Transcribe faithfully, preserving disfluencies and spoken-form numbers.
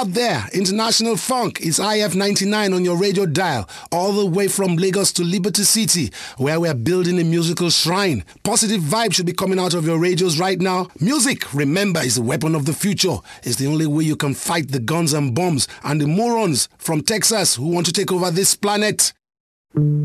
out there, international funk. It's I F ninety-nine on your radio dial, all the way from Lagos to Liberty City, where we're building a musical shrine. Positive vibes should be coming out of your radios right now. Music, remember, is the weapon of the future. It's the only way you can fight the guns and bombs and the morons from Texas who want to take over this planet.